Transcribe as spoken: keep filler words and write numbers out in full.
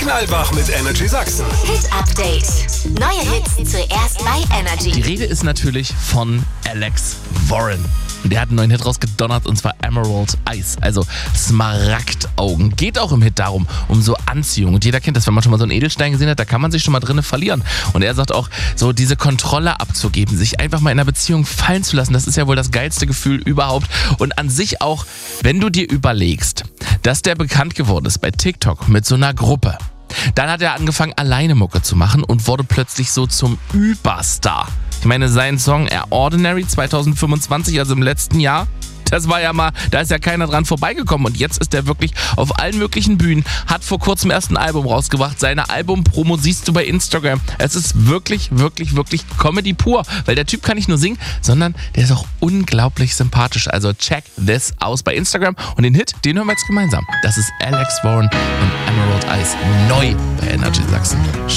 Knallwach mit Energy Sachsen. Hit Update. Neue Hits zuerst bei Energy. Die Rede ist natürlich von Alex Warren. Der hat einen neuen Hit rausgedonnert und zwar Emerald Eyes, also Smaragdaugen. Geht auch im Hit darum, um so Anziehung. Und jeder kennt das, wenn man schon mal so einen Edelstein gesehen hat, da kann man sich schon mal drinnen verlieren. Und er sagt auch, so diese Kontrolle abzugeben, sich einfach mal in einer Beziehung fallen zu lassen, das ist ja wohl das geilste Gefühl überhaupt. Und an sich auch, wenn du dir überlegst, dass der bekannt geworden ist bei TikTok mit so einer Gruppe. Dann hat er angefangen, alleine Mucke zu machen und wurde plötzlich so zum Überstar. Ich meine, sein Song Air Ordinary zwanzig fünfundzwanzig, also im letzten Jahr, das war ja mal, da ist ja keiner dran vorbeigekommen. Und jetzt ist er wirklich auf allen möglichen Bühnen, hat vor kurzem erst ein Album rausgebracht. Seine Album-Promo siehst du bei Instagram. Es ist wirklich, wirklich, wirklich Comedy pur. Weil der Typ kann nicht nur singen, sondern der ist auch unglaublich sympathisch. Also check this aus bei Instagram. Und den Hit, den hören wir jetzt gemeinsam. Das ist Alex Warren und Emerald Eyes. Neu bei Energy Sachsen.